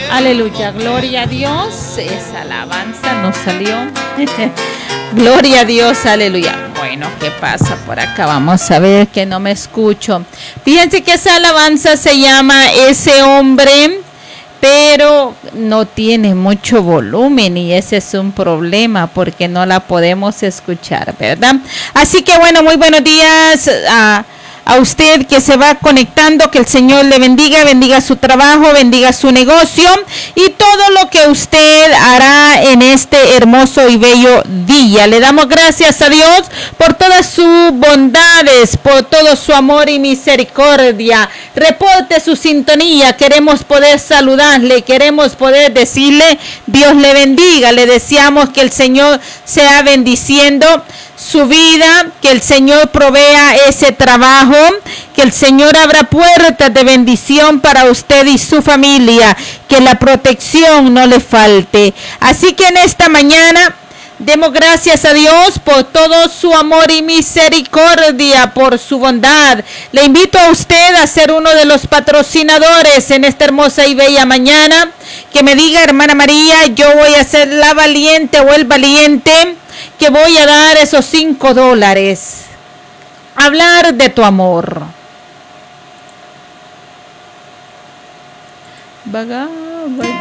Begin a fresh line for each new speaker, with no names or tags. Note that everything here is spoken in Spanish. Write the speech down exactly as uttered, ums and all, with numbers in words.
Aleluya, gloria a Dios. Esa alabanza nos salió. Gloria a Dios, aleluya. Bueno, ¿qué pasa por acá? Vamos a ver que no me escucho. Fíjense que esa alabanza se llama Ese Hombre, pero no tiene mucho volumen y ese es un problema porque no la podemos escuchar, ¿verdad? Así que bueno, muy buenos días a, a usted que se va conectando, que el Señor le bendiga, bendiga su trabajo, bendiga su negocio y todo lo que usted hará en este hermoso y bello día. Le damos gracias a Dios por todas sus bondades, por todo su amor y misericordia. Reporte su sintonía, queremos poder saludarle, queremos poder decirle Dios le bendiga. Le deseamos que el Señor sea bendiciendo su vida, que el Señor provea ese trabajo, que el Señor abra puertas de bendición para usted y su familia, que la protección no le falte. Así que en esta mañana demos gracias a Dios por todo su amor y misericordia, por su bondad. Le invito a usted a ser uno de los patrocinadores en esta hermosa y bella mañana. Que me diga, hermana María, yo voy a ser la valiente o el valiente que voy a dar esos cinco dólares. Hablar de tu amor. Vaga, vaga.